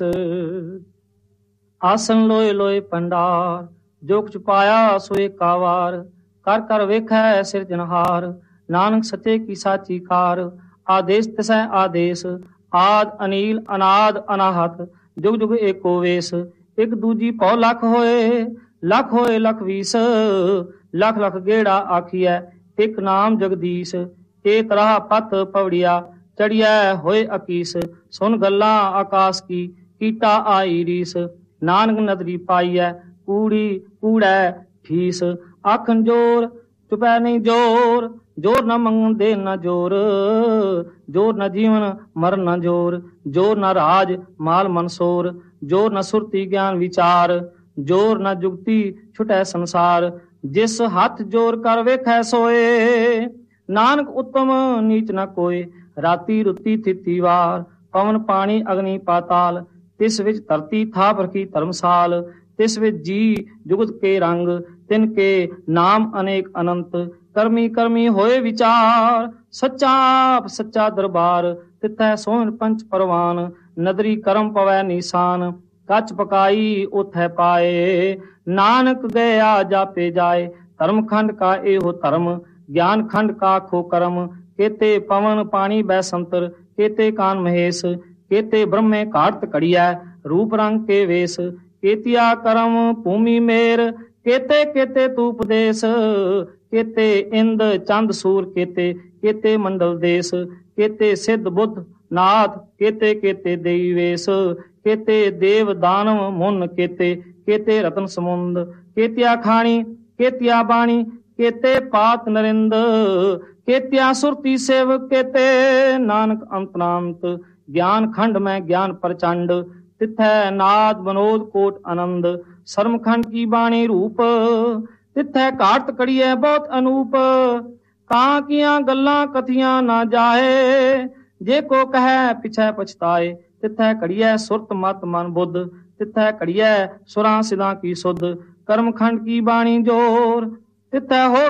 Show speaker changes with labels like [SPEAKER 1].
[SPEAKER 1] ਆਸਨ ਲੋਏ ਲੋਏ ਭੰਡਾਰ, ਜੋ ਕੁਛ ਪਾਇਆ ਸੋ ਏਕਾ ਵਾਰ। ਕਰ ਕਰ ਵੇਖੈ ਸਿਰਜਨਹਾਰ, ਨਾਨਕ ਸੱਚੇ ਕੀ ਸਾਚੀ ਕਾਰ। ਆਦੇਸ ਤਿਸੈ ਆਦੇਸ, ਆਦ ਅਨੀਲ ਅਨਾਦ ਅਨਾਹਤ। ਜੁਗ ਜੁਗ ਏਕੋ ਵੇਸ, ਇੱਕ ਦੂਜੀ ਭਉ ਲੱਖ ਹੋਏ। ਲੱਖ ਹੋਏ ਲੱਖ ਵੀਸ, ਲੱਖ ਲੱਖ ਗੇੜਾ ਆਖੀਐ ਇੱਕ ਨਾਮ ਜਗਦੀਸ਼। ਇਹ ਤਰ੍ਹਾਂ ਪਤ ਪਵੜੀਆ, ਚੜੀਐ ਹੋਏ ਅਕੀਸ। ਸੁਨ ਗੱਲਾਂ ਆਕਾਸ ਕੀ, ਕੀਟਾ ਆਈ ਰੀਸ। ਨਾਨਕ ਨਦਰੀ ਪਾਈਐ, ਕੂੜੀ ਕੂੜੈ ਫੀਸ। ਆਖਣ ਜੋਰ ਚੁਪੈ ਨਹੀਂ ਜੋਰ, ਜੋਰ ਨਾ ਮੰਗਣ ਦੇ ਨਾ ਜੋਰ। ਜੋਰ ਨਾ ਜੀਵਨ ਮਰਨ ਨਾ ਜੋਰ, ਜੋਰ ਨਾ ਰਾਜ ਮਾਲ ਮਨਸੋਰ। ਜੋਰ ਨਾ ਸੁਰਤੀ ਗਿਆਨ ਵਿਚਾਰ, ਜੋਰ ਨਾ ਜੁਗਤੀ ਛੁਟੈ ਸੰਸਾਰ। ਜਿਸ ਹੱਥ ਜੋਰ ਕਰ ਵੇਖੈ ਸੋਏ, ਨਾਨਕ ਉਤਮ ਨੀਚ ਨਾ ਕੋਏ। ਰਾਤੀ ਰੁੱਤੀ ਥਿਤੀ ਵਾਰ, ਪਵਨ ਪਾਣੀ ਅਗਨੀ ਪਾਤਾਲ। ਤਿਸ ਵਿੱਚ ਧਰਤੀ ਥਾਪ ਰਖੀ ਧਰਮਸਾਲ। ਤਿਸ ਵਿੱਚ ਜੀ ਜੁਗਤ ਕੇ ਰੰਗ, ਤਿਨ ਕੇ ਨਾਮ ਅਨੇਕ ਅਨੰਤ। ਕਰਮੀ ਕਰਮੀ ਹੋਏ ਵਿਚਾਰ, ਸੱਚਾ ਆਪ ਸੱਚਾ ਦਰਬਾਰ। ਤਿਥੈ ਸੋਹਣ ਪੰਚ ਪਰਵਾਨ, ਨਦਰੀ ਕਰਮ ਪਵੈ ਨੀਸਾਨ। ਕੱਚ ਪਕਾਈ ਉਥੈ ਪਾਏ, ਨਾਨਕ ਗਿਆ ਜਾਪੇ ਜਾਏ। ਧਰਮ ਖੰਡ ਕਾ ਇਹੋ ਧਰਮ, ਗਿਆਨ ਖੰਡ ਕਾ ਖੋ ਕਰਮ। ਕੇਤੇ ਪਵਨ ਪਾਣੀ ਬੈ ਸੰਤਰ, ਕੇਤੇ ਕਾਨ ਮਹੇਸ਼। ਕੇਤੇ ਬ੍ਰਹਮੇ ਘਾਟ ਘੜੀਐ, ਰੂਪ ਰੰਗ ਕੇ ਵੇਸ। ਕੇਤੀਆ ਕਰਮ ਭੂਮੀ ਮੇਰ, ਕੇਤੇ ਕੇਤੇ ਤੂਪ ਦੇਸ। ਕੇਤੇ ਇੰਦ ਚੰਦ ਸੂਰ, ਕੇਤੇ ਕੇਤੇ ਮੰਡਲ ਦੇਸ। ਕੇਤੇ ਸਿੱਧ ਬੁੱਧ ਨਾਥ, ਕੇਤੇ ਕੇਤੇ ਦੇਈ ਵੇਸ। ਕੇਤੇ ਦੇਵ ਦਾਨਵ ਮੁਨ, ਕੇਤੇ ਕੇਤੇ ਰਤਨ ਸਮੁੰਦ। ਕੇਤਿਆ ਖਾਣੀ ਕੇਤਿਆ ਬਾਣੀ, ਕੇਤੇ ਪਾਤ ਨਰਿੰਦ। ਕੇਤਿਆ ਸੁਰਤੀ ਸੇਵ, ਕੇਤੇ ਨਾਨਕ ਅੰਤਨਾੰਤ। ਗਿਆਨ ਖੰਡ ਮੈਂ ਗਿਆਨ ਪ੍ਰਚੰਡ, ਤਿਥੈ ਨਾਦ ਬਨੋਦ ਕੋਟ ਆਨੰਦ। ਸਰਮ ਖੰਡ ਕੀ ਬਾਣੀ ਰੂਪ, ਤਿਥੈ ਘਾਟ ਕੜੀਐ ਬਹੁਤ ਅਨੂਪ। ਕਾਂ ਕੀਆਂ ਗੱਲਾਂ ਕਥੀਆਂ ਨਾ ਜਾਏ, ਜੇ ਕੋ ਕਹੈ ਪਿਛੈ ਪਛਤਾਏ। ਤਿਥੈ ਘੜੀਐ ਸੁਰਤ ਮਤ ਮਨ ਬੁੱਧ, ਤਿਥੈ ਘੜੀਐ ਸੁਰਾਂ ਸਿਦਾਂ ਕੀ ਸੁਧ। ਕਰਮ ਖੰਡ ਕੀ ਬਾਣੀ ਜੋਰ, ਤਿਥੈ ਹੋਰ